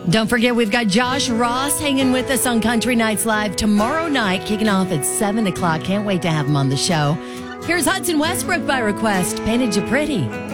Don't forget, we've got Josh Ross hanging with us on Country Nights Live tomorrow night, kicking off at 7 o'clock. Can't wait to have him on the show. Here's Hudson Westbrook by request, Painted You Pretty.